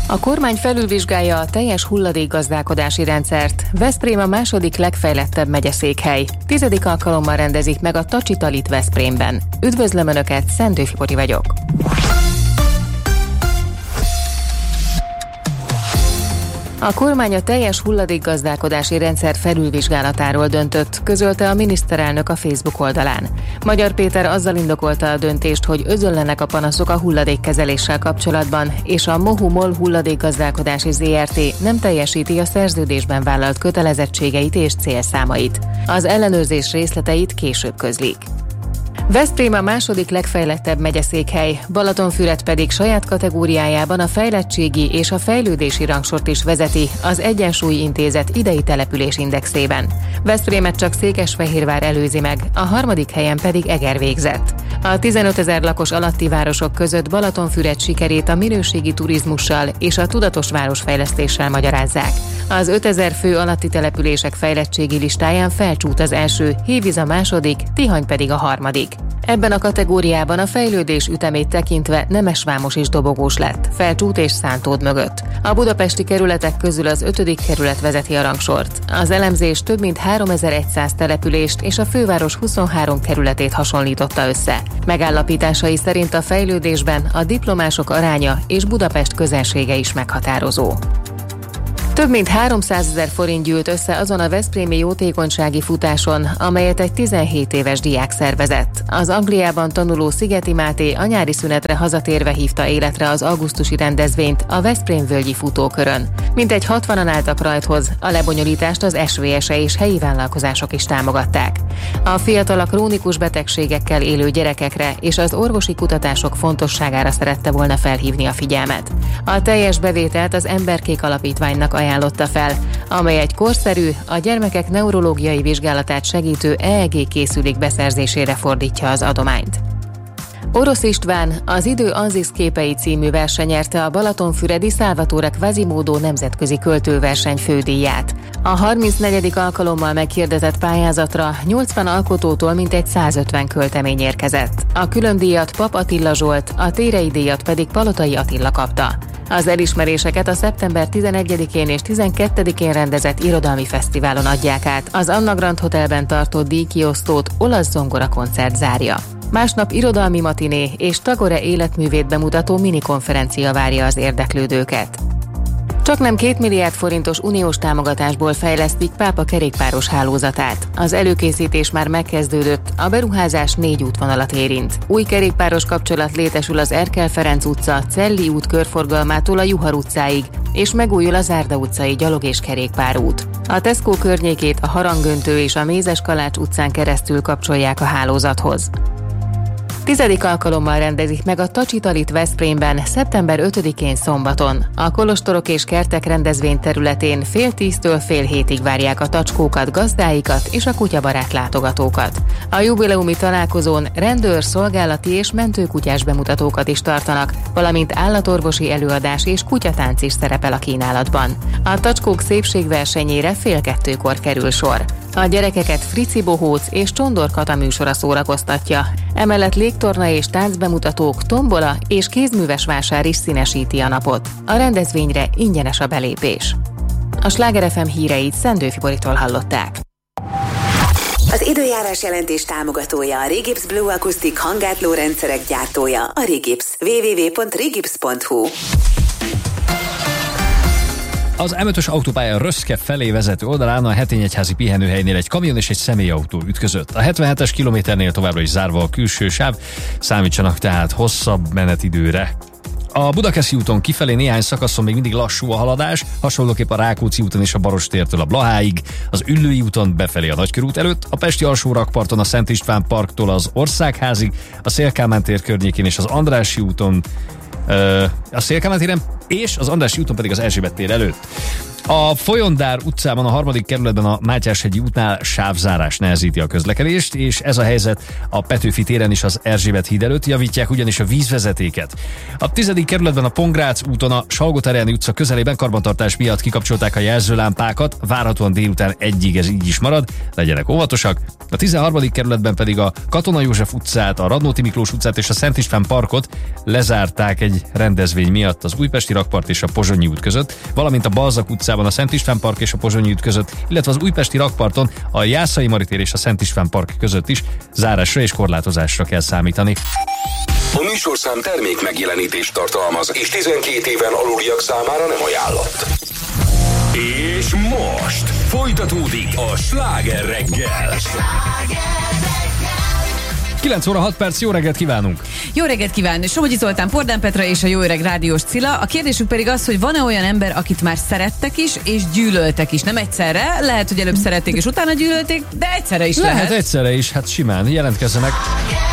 A kormány felülvizsgálja a teljes hulladékgazdálkodási rendszert. Veszprém a második legfejlettebb megyeszékhely. 10. alkalommal rendezik meg a Tacsitalit Veszprémben. Üdvözlöm Önöket, Szendőfi Poti vagyok. A kormány a teljes hulladékgazdálkodási rendszer felülvizsgálatáról döntött, közölte a miniszterelnök a Facebook oldalán. Magyar Péter azzal indokolta a döntést, hogy özönlenek a panaszok a hulladékkezeléssel kapcsolatban, és a MOHU-MOL hulladékgazdálkodási ZRT nem teljesíti a szerződésben vállalt kötelezettségeit és célszámait. Az ellenőrzés részleteit később közlik. Veszprém a második legfejlettebb megyeszékhely, Balatonfüred pedig saját kategóriájában a fejlettségi és a fejlődési rangsort is vezeti az Egyensúly Intézet idei településindexében. Veszprémet csak Székesfehérvár előzi meg, a harmadik helyen pedig Eger végzett. A 15 000 lakos alatti városok között Balatonfüred sikerét a minőségi turizmussal és a tudatos városfejlesztéssel magyarázzák. Az 5000 fő alatti települések fejlettségi listáján Felcsút az első, Hévíz a második, Tihany pedig a harmadik. Ebben a kategóriában a fejlődés ütemét tekintve Nemesvámos is dobogós lett, Felcsút és Szántód mögött. A budapesti kerületek közül az 5. kerület vezeti a rangsort. Az elemzés több mint 3100 települést és a főváros 23 kerületét hasonlította össze. Megállapításai szerint a fejlődésben a diplomások aránya és Budapest közelsége is meghatározó. Több mint 300 000 forint gyűlt össze azon a veszprémi jótékonysági futáson, amelyet egy 17 éves diák szervezett. Az Angliában tanuló Szigeti Máté a nyári szünetre hazatérve hívta életre az augusztusi rendezvényt a Veszprém-völgyi futókörön. Mintegy 60-an álltak rajthoz, a lebonyolítást az SVS-e és helyi vállalkozások is támogatták. A fiatal a krónikus betegségekkel élő gyerekekre és az orvosi kutatások fontosságára szerette volna felhívni a figyelmet. A teljes bevételt az Emberkék Alapítványnak ajánlotta fel, amely egy korszerű, a gyermekek neurológiai vizsgálatát segítő EEG készülék beszerzésére fordítja az adományt. Orosz István az Idő Anzix képei című verseny nyerte a balatonfüredi Salvatore Quasimodo nemzetközi költőverseny fődíját. A 34. alkalommal meghirdetett pályázatra 80 alkotótól mintegy 150 költemény érkezett. A különdíjat Pap Attila Zsolt, a Térei díjat pedig Palotai Attila kapta. Az elismeréseket a szeptember 11-én és 12-én rendezett irodalmi fesztiválon adják át. Az Anna Grand Hotelben tartott díjkiosztót olasz zongora koncert zárja. Másnap irodalmi matiné és Tagore életművét bemutató minikonferencia várja az érdeklődőket. Csaknem 2 milliárd forintos uniós támogatásból fejlesztik Pápa kerékpáros hálózatát. Az előkészítés már megkezdődött, a beruházás 4 útvonalat érint. Új kerékpáros kapcsolat létesül az Erkel Ferenc utca, Celli út körforgalmától a Juhar utcáig, és megújul a Zárda utcai gyalog- és kerékpárút. A Tesco környékét a Harangöntő és a Mézes Kalács utcán keresztül kapcsolják a hálózathoz. 10. alkalommal rendezik meg a Tacsitalit Veszprémben szeptember 5-én szombaton. A kolostorok és kertek rendezvény területén fél 10-től fél 7-ig várják a tacskókat, gazdáikat és a kutyabarát látogatókat. A jubileumi találkozón rendőr, szolgálati és mentőkutyás bemutatókat is tartanak, valamint állatorvosi előadás és kutyatánc is szerepel a kínálatban. A tacskók szépségversenyére fél 2-kor kerül sor. A gyerekeket Frici Bohóc és Csondor Kata műsora szórakoztatja. Emellett légtorna és táncbemutatók, tombola és kézműves vásár is színesíti a napot. A rendezvényre ingyenes a belépés. A Sláger FM híreit Szendőfi Boritól hallották. Az időjárás jelentés támogatója a Regips Blue Acoustic hanggátló rendszerek gyártója, a Regips. www.regips.hu. Az M5-ös autópálya Röszke felé vezető oldalán a Hetényegyházi pihenőhelynél egy kamion és egy személyautó ütközött. A 77-es kilométernél továbbra is zárva a külső sáv, számítsanak tehát hosszabb menetidőre. A Budakeszi úton kifelé néhány szakaszon még mindig lassú a haladás, hasonlóképp a Rákóczi úton és a Barostértől a Blaháig, az Üllői úton befelé a Nagykörút előtt, a Pesti alsórakparton a Szent István parktól az Országházig, a Széll-Kálmán tér környékén és az Andrássy úton a Széll-Kálmán téren és az Andrássy úton pedig az Erzsébet tér előtt. A Folyondár utcában, a 3. kerületben a Mátyás-hegyi útnál sávzárás nehezíti a közlekedést, és ez a helyzet a Petőfi téren is az Erzsébet híd előtt, javítják ugyanis a vízvezetéket. A 10. kerületben a Pongrác úton a Salgótarjáni utca közelében karbantartás miatt kikapcsolták a jelzőlámpákat, várhatóan délután 1-ig ez így is marad, legyenek óvatosak. A 13. kerületben pedig a Katona József utcát, a Radnóti Miklós utcát és a Szent István parkot lezárták egy rendezvény miatt az Újpesti Rakpart és a Pozsonyi út között, valamint a Balzak utcában a Szent István park és a Pozsonyi út között, illetve az Újpesti Rakparton a Jászai Maritér és a Szent István park között is zárásra és korlátozásra kell számítani. A műsorszám termék megjelenítést tartalmaz, és 12 éven aluliak számára nem ajánlott. És most folytatódik a Sláger reggel. 9 óra 6 perc, jó reggelt kívánunk! Jó reggelt kívánni! Somogyi Zoltán, Pordán Petra és a jó öreg rádiós Cilla. A kérdésünk pedig az, hogy van-e olyan ember, akit már szerettek is, és gyűlöltek is. Nem egyszerre, lehet, hogy előbb szerették és utána gyűlölték, de egyszerre is lehet. Lehet egyszerre is, hát simán, jelentkezzenek.